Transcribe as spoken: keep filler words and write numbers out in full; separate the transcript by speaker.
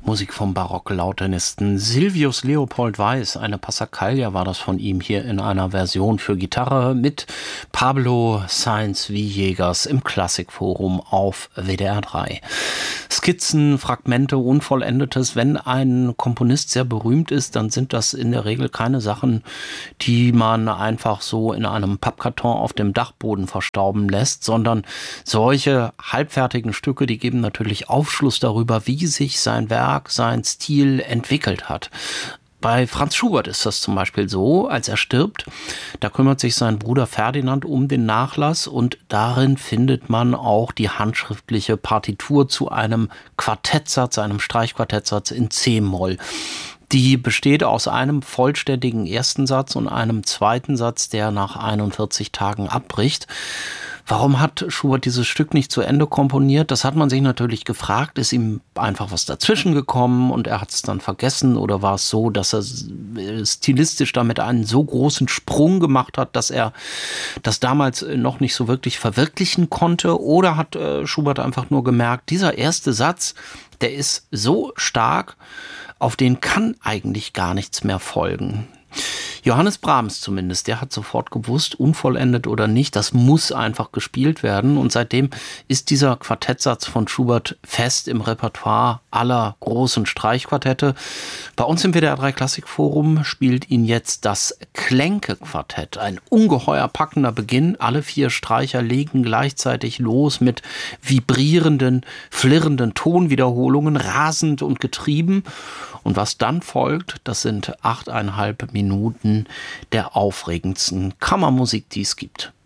Speaker 1: Musik vom Barock-Lautenisten Silvius Leopold Weiß. Eine Passacaglia war das von ihm hier in einer Version für Gitarre mit Pablo Sáenz-Villegas im Klassikforum auf W D R drei. Skizzen, Fragmente, Unvollendetes. Wenn ein Komponist sehr berühmt ist, dann sind das in der Regel keine Sachen, die man einfach so in einem Pappkarton auf dem Dachboden verstauben lässt, sondern solche halbfertigen Stücke, die geben natürlich Aufschluss darüber, wie sich sein Werk, sein Stil entwickelt hat. Bei Franz Schubert ist das zum Beispiel so, als er stirbt, da kümmert sich sein Bruder Ferdinand um den Nachlass und darin findet man auch die handschriftliche Partitur zu einem Quartettsatz, einem Streichquartettsatz in C-Moll. Die besteht aus einem vollständigen ersten Satz und einem zweiten Satz, der nach einundvierzig Tagen abbricht. Warum hat Schubert dieses Stück nicht zu Ende komponiert? Das hat man sich natürlich gefragt. Ist ihm einfach was dazwischen gekommen und er hat es dann vergessen? Oder war es so, dass er stilistisch damit einen so großen Sprung gemacht hat, dass er das damals noch nicht so wirklich verwirklichen konnte? Oder hat äh, Schubert einfach nur gemerkt, dieser erste Satz, der ist so stark, auf den kann eigentlich gar nichts mehr folgen. Johannes Brahms zumindest, der hat sofort gewusst, unvollendet oder nicht, das muss einfach gespielt werden. Und seitdem ist dieser Quartettsatz von Schubert fest im Repertoire aller großen Streichquartette. Bei uns im W D R drei Klassikforum spielt ihn jetzt das Klänke-Quartett. Ein ungeheuer packender Beginn. Alle vier Streicher legen gleichzeitig los mit vibrierenden, flirrenden Tonwiederholungen, rasend und getrieben. Und was dann folgt, das sind achteinhalb Minuten der aufregendsten Kammermusik, die es gibt.